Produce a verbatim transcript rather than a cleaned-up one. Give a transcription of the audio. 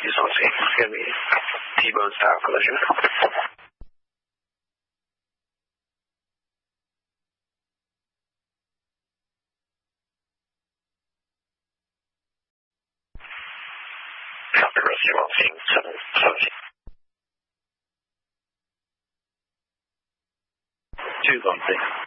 something. It's going to be T-bone style collision. Copy, Rusty, one seeing seven seventeen. two one six.